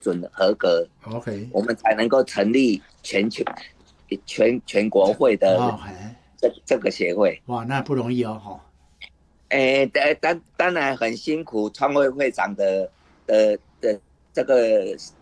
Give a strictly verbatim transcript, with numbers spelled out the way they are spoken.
准合格， OK， 我们才能够成立全球全全国会的哦，哎， 这这个协会。 哇，那不容易哦，哈、 诶，当当当然很辛苦，创会会长的的的这个